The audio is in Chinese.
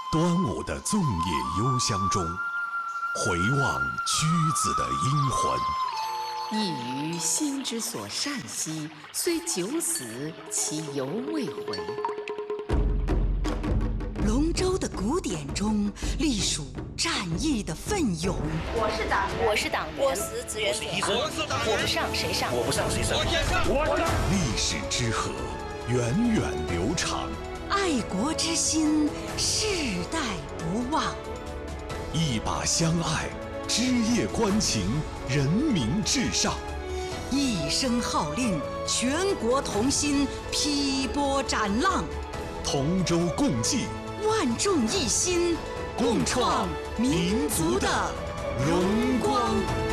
端午的粽叶幽香中，回望屈子的英魂。 一于心之所善兮，虽九死，其犹未回。 龙舟的古典中，隶属战役的奋勇。 我是党员， 我是党员， 我死志愿者， 我是党员，我不上谁上， 我不上谁上， 我先上，我上。 历史之河，源远流长， 爱国之心，世代不忘。 一把相爱，枝叶关情，人民至上。 一声号令，全国同心，劈波斩浪。 同舟共济， 万众一心，共创民族的荣光。